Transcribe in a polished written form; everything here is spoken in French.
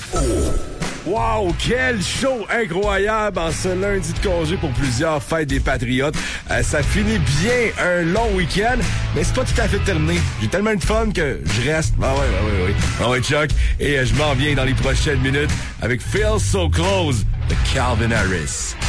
Wow, quel show incroyable en ce lundi de congé pour plusieurs fêtes des Patriotes. Ça finit bien un long week-end, mais c'est pas tout à fait terminé. J'ai tellement de fun que je reste. Ah ouais, Chuck. Et je m'en viens dans les prochaines minutes avec Feel So Close de Calvin Harris.